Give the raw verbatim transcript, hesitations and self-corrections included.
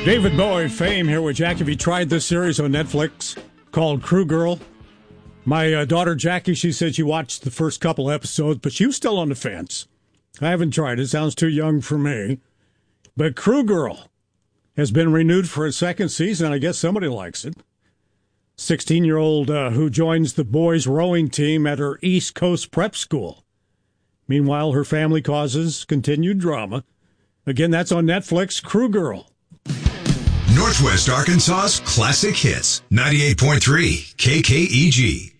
David Bowie fame here with Jack. Have you tried this series on Netflix called Crew Girl? My uh, daughter Jackie, she said she watched the first couple episodes, but she was still on the fence. I haven't tried it. Sounds too young for me. But Crew Girl has been renewed for a second season. I guess somebody likes it. sixteen-year-old uh, who joins the boys' rowing team at her East Coast prep school. Meanwhile, her family causes continued drama. Again, that's on Netflix, Crew Girl. Northwest Arkansas's classic hits, ninety-eight point three K K E G.